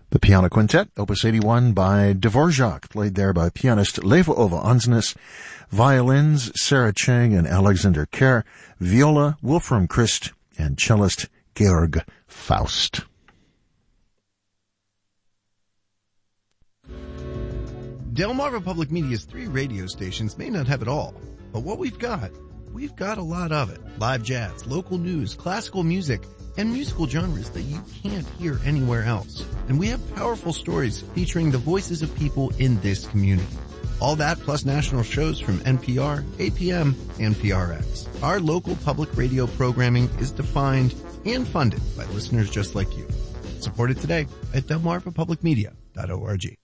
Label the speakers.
Speaker 1: The Piano Quintet, Opus 81 by Dvorak, played there by pianist Leva Ova Ansnes, violins Sarah Chang and Alexander Kerr, viola Wolfram Christ, and cellist Georg Faust.
Speaker 2: Delmarva Public Media's 3 radio stations may not have it all, but what we've got a lot of it. Live jazz, local news, classical music, and musical genres that you can't hear anywhere else. And we have powerful stories featuring the voices of people in this community. All that plus national shows from NPR, APM, and PRX. Our local public radio programming is defined and funded by listeners just like you. Support it today at delmarvapublicmedia.org.